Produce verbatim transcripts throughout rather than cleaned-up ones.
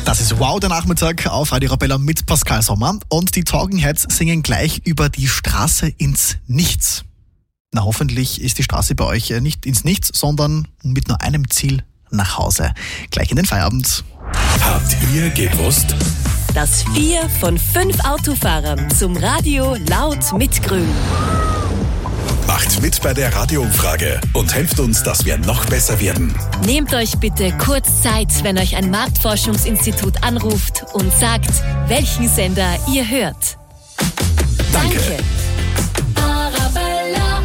Das ist Wow, der Nachmittag auf Radio Arabella mit Pascal Sommer. Und die Talking Heads singen gleich über die Straße ins Nichts. Na, hoffentlich ist die Straße bei euch nicht ins Nichts, sondern mit nur einem Ziel: nach Hause. Gleich in den Feierabend. Habt ihr gewusst, dass vier von fünf Autofahrern zum Radio laut mitgrünen? Macht mit bei der Radioumfrage und helft uns, dass wir noch besser werden. Nehmt euch bitte kurz Zeit, wenn euch ein Marktforschungsinstitut anruft und sagt, welchen Sender ihr hört. Danke. Danke. Arabella.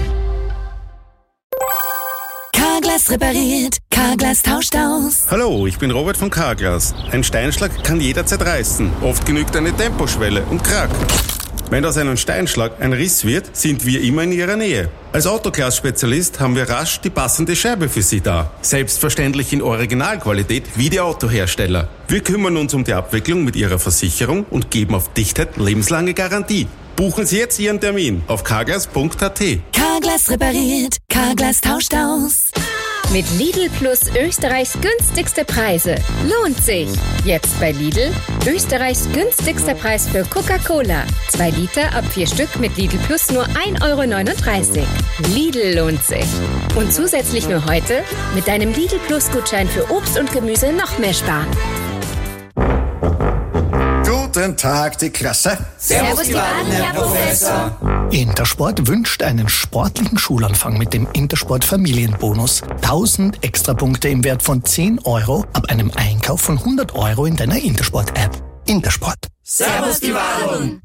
Carglass repariert, Carglass tauscht aus. Hallo, ich bin Robert von Carglass. Ein Steinschlag kann jederzeit reißen. Oft genügt eine Temposchwelle und krack. Wenn aus einem Steinschlag ein Riss wird, sind wir immer in Ihrer Nähe. Als Autoglas-Spezialist haben wir rasch die passende Scheibe für Sie da. Selbstverständlich in Originalqualität wie die Autohersteller. Wir kümmern uns um die Abwicklung mit Ihrer Versicherung und geben auf Dichtheit lebenslange Garantie. Buchen Sie jetzt Ihren Termin auf carglass punkt a t. Carglass repariert, Carglass tauscht aus. Mit Lidl Plus Österreichs günstigste Preise. Lohnt sich. Jetzt bei Lidl Österreichs günstigster Preis für Coca-Cola. Zwei Liter ab vier Stück mit Lidl Plus nur ein Euro neununddreißig. Lidl lohnt sich. Und zusätzlich nur heute mit deinem Lidl Plus Gutschein für Obst und Gemüse noch mehr sparen. Guten Tag, die Klasse. Servus, die Baden, Herr Professor. Intersport wünscht einen sportlichen Schulanfang mit dem Intersport Familienbonus. tausend Extrapunkte im Wert von zehn Euro ab einem Einkauf von hundert Euro in deiner Intersport-App. Intersport. Servus, die Baden.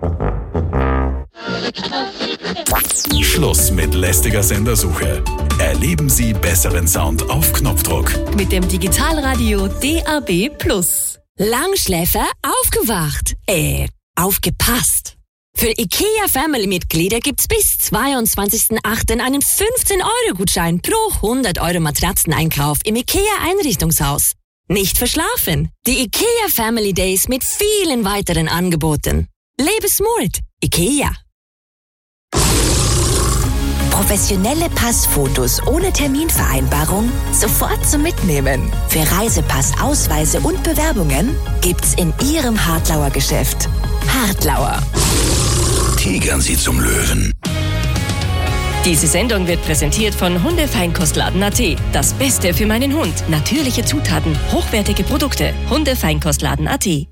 Schluss mit lästiger Sendersuche. Erleben Sie besseren Sound auf Knopfdruck. Mit dem Digitalradio D A B Plus. Langschläfer aufgewacht. Äh, aufgepasst. Für IKEA Family-Mitglieder gibt's bis zweiundzwanzigsten achten einen fünfzehn Euro Gutschein pro hundert Euro Matratzeneinkauf im IKEA Einrichtungshaus. Nicht verschlafen. Die IKEA Family Days mit vielen weiteren Angeboten. Lebe smart. IKEA. Professionelle Passfotos ohne Terminvereinbarung sofort zum Mitnehmen. Für Reisepass, Ausweise und Bewerbungen gibt's in Ihrem Hartlauer Geschäft. Hartlauer. Tigern Sie zum Löwen. Diese Sendung wird präsentiert von Hundefeinkostladen Punkt a t. Das Beste für meinen Hund. Natürliche Zutaten, hochwertige Produkte. Hundefeinkostladen Punkt a t.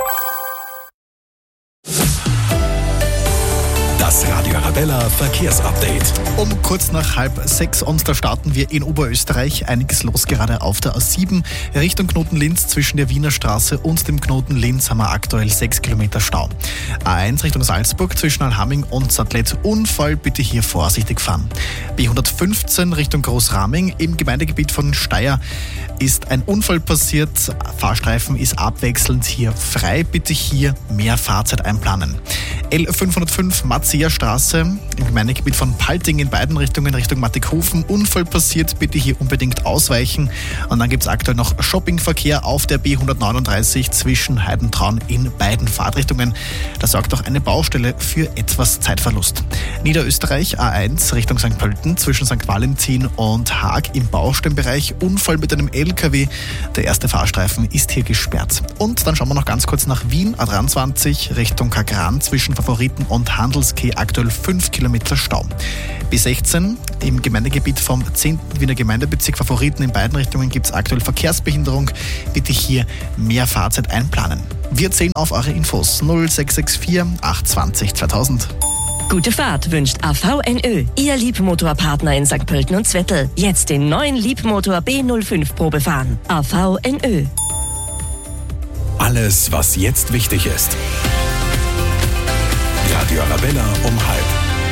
Das Radio Arabella Verkehrsupdate. Um kurz nach halb sechs und da starten wir in Oberösterreich. Einiges los gerade auf der A sieben. Richtung Knoten Linz zwischen der Wiener Straße und dem Knoten Linz haben wir aktuell sechs Kilometer Stau. A eins Richtung Salzburg zwischen Allhaming und Sattlet. Unfall, bitte hier vorsichtig fahren. B hundertfünfzehn Richtung Großraming im Gemeindegebiet von Steyr ist ein Unfall passiert. Fahrstreifen ist abwechselnd hier frei. Bitte hier mehr Fahrzeit einplanen. L fünfhundertfünf Matzia-Straße im Gemeindegebiet von Palting in beiden Richtungen Richtung Mattighofen. Unfall passiert, bitte hier unbedingt ausweichen. Und dann gibt es aktuell noch Shoppingverkehr auf der B hundertneununddreißig zwischen Heidentraun in beiden Fahrtrichtungen. Da sorgt auch eine Baustelle für etwas Zeitverlust. Niederösterreich A eins Richtung Sankt Pölten zwischen Sankt Valentin und Haag im Baustellenbereich. Unfall mit einem L K W. Der erste Fahrstreifen ist hier gesperrt. Und dann schauen wir noch ganz kurz nach Wien. A dreiundzwanzig Richtung Kagran zwischen Favoriten und Handelskeh aktuell fünf Kilometer Stau. B sechzehn im Gemeindegebiet vom zehnten Wiener Gemeindebezirk Favoriten in beiden Richtungen gibt es aktuell Verkehrsbehinderung. Bitte hier mehr Fahrzeit einplanen. Wir zählen auf eure Infos null sechs sechs vier acht zwanzig zweitausend. Gute Fahrt wünscht A V N Ö, Ihr Liebmotorpartner in Sankt Pölten und Zwettl. Jetzt den neuen Liebmotor B null fünf Probe fahren. A V N Ö. Alles, was jetzt wichtig ist. Radio Arabella um halb.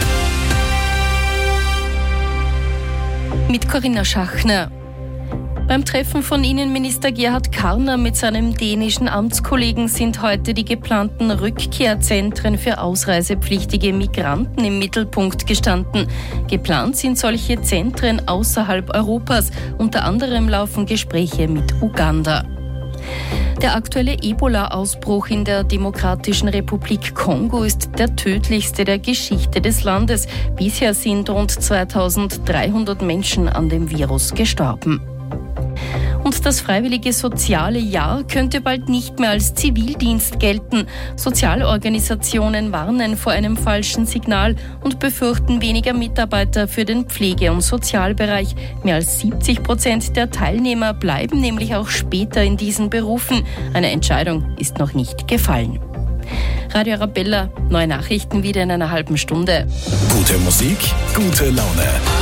Mit Corinna Schachner. Beim Treffen von Innenminister Gerhard Karner mit seinem dänischen Amtskollegen sind heute die geplanten Rückkehrzentren für ausreisepflichtige Migranten im Mittelpunkt gestanden. Geplant sind solche Zentren außerhalb Europas. Unter anderem laufen Gespräche mit Uganda. Der aktuelle Ebola-Ausbruch in der Demokratischen Republik Kongo ist der tödlichste der Geschichte des Landes. Bisher sind rund zweitausenddreihundert Menschen an dem Virus gestorben. Und Und das freiwillige soziale Jahr könnte bald nicht mehr als Zivildienst gelten. Sozialorganisationen warnen vor einem falschen Signal und befürchten weniger Mitarbeiter für den Pflege- und Sozialbereich. Mehr als siebzig Prozent der Teilnehmer bleiben nämlich auch später in diesen Berufen. Eine Entscheidung ist noch nicht gefallen. Radio Arabella, neue Nachrichten wieder in einer halben Stunde. Gute Musik, gute Laune.